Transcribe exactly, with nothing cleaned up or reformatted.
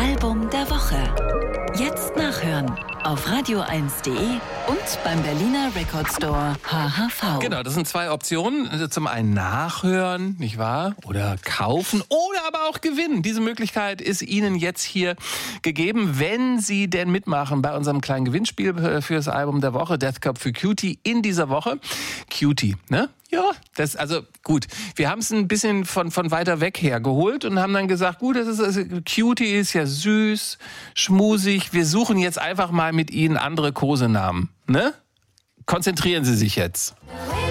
Album der Woche. Jetzt nachhören auf radio eins punkt de und beim Berliner Record Store H H V. Genau, das sind zwei Optionen. Zum einen nachhören, nicht wahr? Oder kaufen oder aber auch gewinnen. Diese Möglichkeit ist Ihnen jetzt hier gegeben, wenn Sie denn mitmachen bei unserem kleinen Gewinnspiel für das Album der Woche, Death Cab for Cutie in dieser Woche. Cutie, ne? Ja, das, also gut. Wir haben es ein bisschen von, von weiter weg her geholt und haben dann gesagt, gut, das ist, also, Cutie ist ja süß, schmusig. Wir suchen jetzt einfach mal mit Ihnen andere Kosenamen, ne? Konzentrieren Sie sich jetzt.